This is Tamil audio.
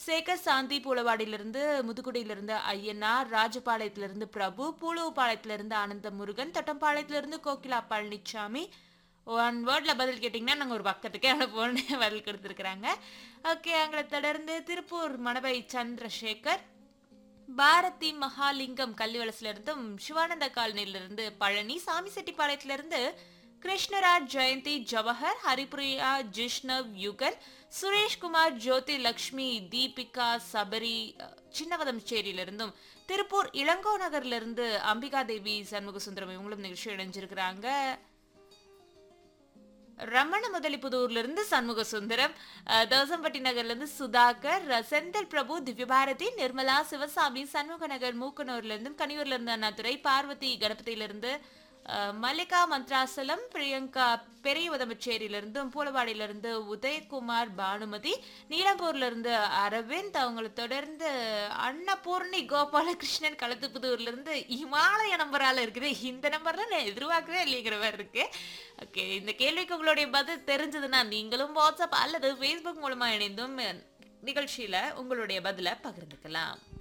சேகர் சாந்தி பூலவாடியிலிருந்து, முதுகுடியிலிருந்து ஐயனார், ராஜபாளையத்திலிருந்து பிரபு, பூலுவபாளையத்திலிருந்து ஆனந்த முருகன், தொட்டம்பாளையத்திலிருந்து கோகிலா பழனிச்சாமி. ஒன் வேர்ட்ல பதில் கேட்டீங்கன்னா, நாங்க ஒரு பக்கத்துக்கே அனுப்புவோம்னு பதில் குடுத்துருக்காங்க. ஓகே. அங்கள தொடர்ந்து திருப்பூர் மணவை சந்திரசேகர், பாரதி மகாலிங்கம் கள்ளிவலசிலிருந்தும், சிவானந்த காலனியிலிருந்து பழனி, சாமிசெட்டிப்பாளையத்திலிருந்து கிருஷ்ணராஜ், ஜெயந்தி, ஜவஹர், ஹரிப்ரியா, ஜிஷ்ணவ், யுகன், சுரேஷ்குமார், ஜோதி லக்ஷ்மி, தீபிகா, சபரி, சின்னவதம்சேரியிலிருந்தும், திருப்பூர் இளங்கோ நகர்லிருந்து அம்பிகா தேவி, சண்முகசுந்தரம் இவங்களும் நிகழ்ச்சி இணைஞ்சிருக்கிறாங்க. ரமண முதலிப்புதூர்லிருந்து சண்முக சுந்தரம், தோசம்பட்டி நகர்லேருந்து சுதாகர், செந்தில் பிரபு, திவ்யபாரதி, நிர்மலா, சிவசாமி, சண்முக நகர் மூக்கனூர்லேருந்தும், கனியூர்லேருந்து அண்ணாதுரை, பார்வதி கணபதியிலிருந்து, மல்லிகா மந்த்ராசலம், பிரியங்கா பெரிய உதமச்சேரியிலிருந்தும், பூலவாடியிலிருந்து உதயகுமார், பானுமதி, நீலம்பூர்லேருந்து அரவிந்த், அவங்களை தொடர்ந்து அன்னபூர்ணி கோபாலகிருஷ்ணன் களத்துப்புதூர்லேருந்து இமாலய நம்பரால இருக்குது. இந்த நம்பர்ல நான் எதிர்பார்க்கவே இல்லைங்கிற மாதிரி இருக்கு. ஓகே. இந்த கேள்விக்கு உங்களுடைய பதில் தெரிஞ்சதுன்னா நீங்களும் வாட்ஸ்அப் அல்லது ஃபேஸ்புக் மூலமா இணைந்தும் நிகழ்ச்சியில உங்களுடைய பதிலை பகிர்ந்துக்கலாம்.